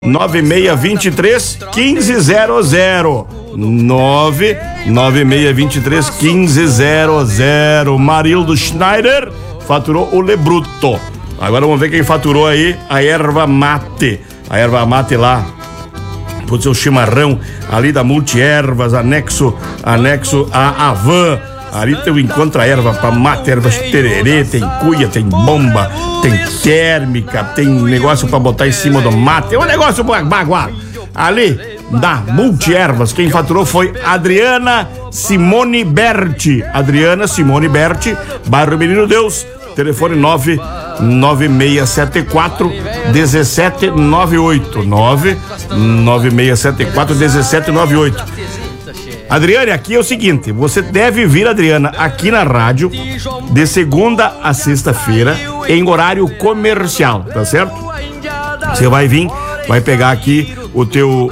99623-1500. 99623-1500. Marildo Schneider faturou o Lebruto. Agora vamos ver quem faturou aí a erva mate. A erva mate lá pro seu chimarrão ali da Multiervas, anexo a Avan. Ali tu encontra erva pra mate, ervas tererê, tem cuia, tem bomba, tem térmica, tem negócio pra botar em cima do mate. É um negócio baguado. Ali da Multiervas, quem faturou foi Adriana Simone Berti. Adriana Simone Berti, bairro Menino Deus, telefone 99674-1798. 99674-1798. Adriane, aqui é o seguinte, você deve vir, Adriana, aqui na rádio de segunda a sexta-feira em horário comercial, tá certo? Você vai vir, vai pegar aqui o teu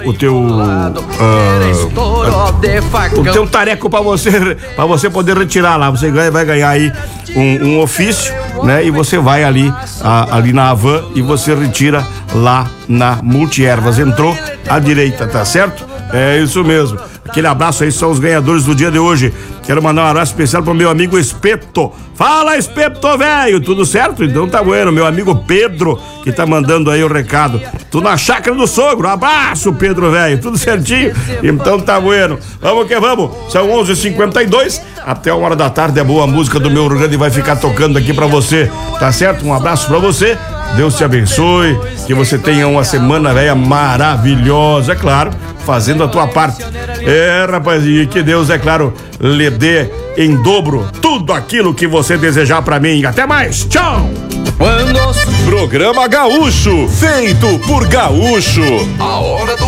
tareco para você poder retirar lá. Você vai ganhar aí um ofício, né? E você vai ali na Avan e você retira lá na Multiervas. Entrou à direita, tá certo? É isso mesmo. Aquele abraço aí, são os ganhadores do dia de hoje. Quero mandar um abraço especial pro meu amigo Espeto. Fala, Espeto, velho, tudo certo? Então tá bueno, meu amigo Pedro, que tá mandando aí o recado. Tu na chácara do sogro, abraço, Pedro, velho, tudo certinho? Então tá bueno. Vamos que vamos, são 11h52, até 1h da tarde a boa música do meu Rio Grande vai ficar tocando aqui pra você, tá certo? Um abraço pra você, Deus te abençoe, que você tenha uma semana, velha, maravilhosa, é claro, fazendo a tua parte. É, rapazinho, que Deus, é claro, lhe dê em dobro tudo aquilo que você desejar pra mim. Até mais, tchau! Programa Gaúcho, feito por gaúcho. A hora do